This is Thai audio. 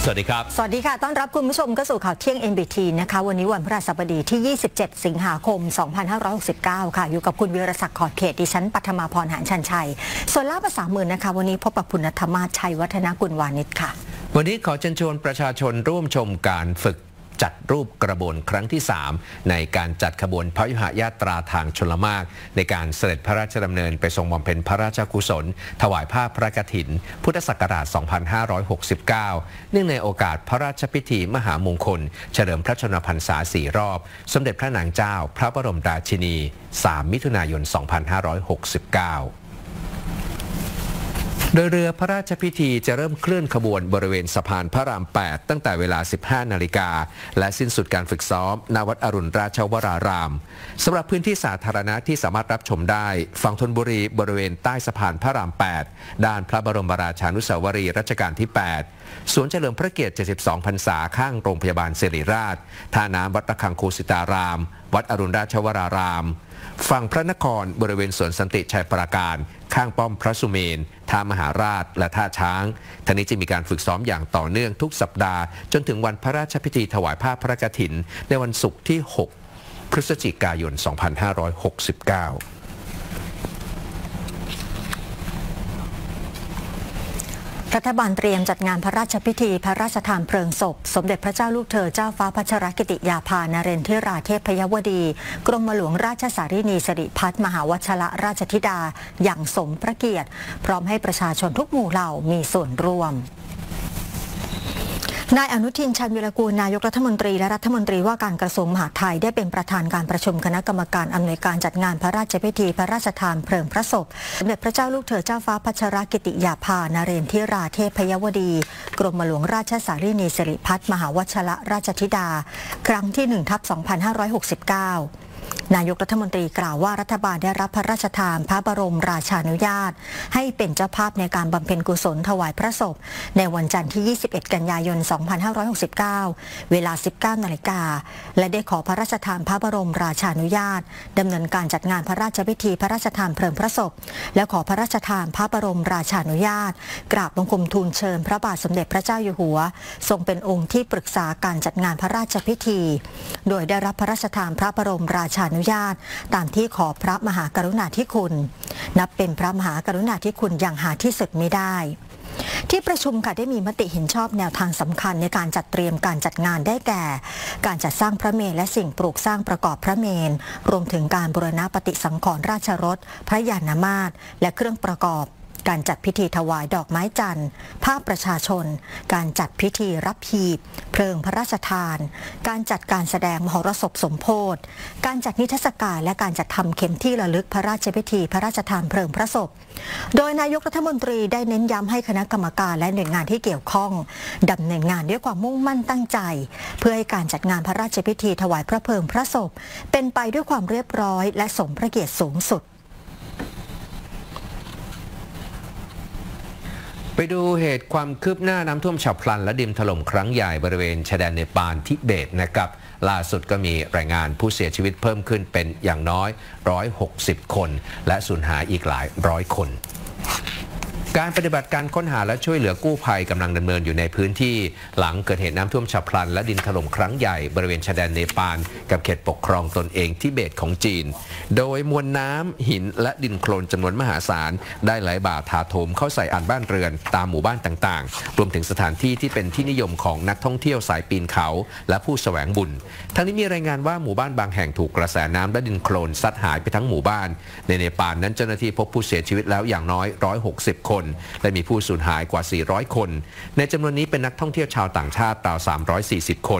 สวัสดีครับสวัสดีค่ะต้อนรับคุณผู้ชมเข้าสู่ข่าวเที่ยง NBT นะคะวันนี้วันพฤหัสบดีที่ 27 สิงหาคม 2569 ค่ะอยู่กับคุณวีรศักดิ์ขอดเขตดิฉันปัทมาพรหานชันชัยส่วนล่าภาษาหมื่นนะคะวันนี้พบกับคุณณัฐมาศชัยวัฒนกุลวานิชค่ะวันนี้ขอเชิญชวนประชาชนร่วมชมการฝึกจัดรูปกระบวนครั้งที่ 3 ในการจัดขบวนพยุหญาตราทางชลมารในการเสด็จพระราชดำเนินไปทรงบำเพ็ญพระราชกุศลถวายผ้าพระกฐินพุทธศักราช 2569 เนื่องในโอกาสพระราชพิธีมหามงคลเฉลิมพระชนมพรรษา 4 รอบสมเด็จพระนางเจ้าพระบรมราชินี 3 มิถุนายน 2569โดยเรือพระราชพิธีจะเริ่มเคลื่อนขบวนบริเวณสะพานพระราม 8 ตั้งแต่เวลา 15 นาฬิกาและสิ้นสุดการฝึกซ้อมณวัดอรุณราชวรารามสำหรับพื้นที่สาธารณะที่สามารถรับชมได้ฝั่งธนบุรีบริเวณใต้สะพานพระราม 8 ด้านพระบรมราชานุสาวรีย์รัชกาลที่ 8 สวนเฉลิมพระเกียรติ 72 พรรษาข้างโรงพยาบาลศิริราชท่าน้ำวัดระฆังโคสิตารามวัดอรุณราชวรารามฝั่งพระนครบริเวณสวนสันติชัยปราการข้างป้อมพระสุเมนท่ามหาราชและท่าช้างทั้งนี้จะมีการฝึกซ้อมอย่างต่อเนื่องทุกสัปดาห์จนถึงวันพระราชพิธีถวายผ้าพระกฐินในวันศุกร์ที่ 6 พฤศจิกายน 2569 รัฐบาลเตรียมจัดงานพระราชพิธีพระราชทานเพลิงศพสมเด็จพระเจ้าลูกเธอเจ้าฟ้าพัชรกิติยาภานเรนทิราเทพยวดีกรมหลวงราชสารินีสิริพัฒน์มหาวชรราชธิดาอย่างสมพระเกียรติพร้อมให้ประชาชนทุกหมู่เหล่ามีส่วนร่วมนายอนุทิน ชาญวิรากูลนายกรัฐมนตรีและรัฐมนตรีว่าการกระทรวงมหาดไทยได้เป็นประธานการประชุมคณะกรรมการอำนวยการจัดงานพระราชพิธีพระราชทานเพลิงพระศพสมเด็จพระเจ้าลูกเธอเจ้าฟ้าพัชรกิติยาภานเรนทิราเทพยวดีกรมหลวงราชสารินีสิริพัฒน์มหาวชรราชธิดาครั้งที่ 1/2569นายกรัฐมนตรีกล่าวว่ารัฐบาลได้รับพระราชทานพระบรมราชานุญาตให้เป็นเจ้าภาพในการบำเพ็ญกุศลถวายพระศพในวันจันทร์ที่ 21 กันยายน 2569 เวลา 19 นาฬิกาและได้ขอพระราชทานพระบรมราชานุญาตดำเนินการจัดงานพระราชพิธีพระราชทานเพลิงพระศพและขอพระราชทานพระบรมราชานุญาตกราบบังคมทูลเชิญพระบาทสมเด็จพระเจ้าอยู่หัวทรงเป็นองค์ที่ปรึกษาการจัดงานพระราชพิธีโดยได้รับพระราชทานพระบรมราชานุญาตตามที่ขอพระมหากรุณาธิคุณนับเป็นพระมหากรุณาธิคุณอย่างหาที่สุดมิได้ที่ประชุมค่ะได้มีมติเห็นชอบแนวทางสำคัญในการจัดเตรียมการจัดงานได้แก่การจัดสร้างพระเมรุและสิ่งปลูกสร้างประกอบพระเมรุรวมถึงการบูรณะปฏิสังขรณ์ราชรถพระยานมาตรและเครื่องประกอบการจัดพิธีถวายดอกไม้จันทร์ภาพประชาชนการจัดพิธีรับหีบเพลิงพระราชทานการจัดการแสดงมหรสพสมโภชการจัดนิทรรศการและการจัดทำเข็มที่ระลึกพระราชพิธีพระราชทานเพลิงพระศพโดยนายกรัฐมนตรีได้เน้นย้ำให้คณะกรรมการและหน่วยงานที่เกี่ยวข้องดำเนินงานด้วยความมุ่งมั่นตั้งใจเพื่อให้การจัดงานพระราชพิธีถวายพระเพลิงพระศพเป็นไปด้วยความเรียบร้อยและสมพระเกียรติสูงสุดไปดูเหตุความคืบหน้าน้ำท่วมฉับพลันและดินถล่มครั้งใหญ่บริเวณชายแดนเนปาลทิเบตนะครับล่าสุดก็มีรายงานผู้เสียชีวิตเพิ่มขึ้นเป็นอย่างน้อย160 คนและสูญหายอีกหลายร้อยคนการปฏิบัติการค้นหาและช่วยเหลือกู้ภัยกำลังดำเนินอยู่ในพื้นที่หลังเกิดเหตุน้ำท่วมฉับพลันและดินถล่มครั้งใหญ่บริเวณชายแดนเนปาลกับเขตปกครองตนเองทิเบตของจีนโดยมวลน้ำหินและดินโคลนจำนวนมหาศาลได้ไหลบ่าถาโถมเข้าใส่อ่านบ้านเรือนตามหมู่บ้านต่างๆรวมถึงสถานที่ที่เป็นที่นิยมของนักท่องเที่ยวสายปีนเขาและผู้แสวงบุญทั้งนี้มีรายงานว่าหมู่บ้านบางแห่งถูกกระแสน้ำและดินโคลนซัดหายไปทั้งหมู่บ้านในเนปาลนั้นเจ้าหน้าที่พบผู้เสียชีวิตแล้วอย่างน้อย160 คนและมีผู้สูญหายกว่า400 คนในจำนวนนี้เป็นนักท่องเที่ยวชาวต่างชาติราว340 คน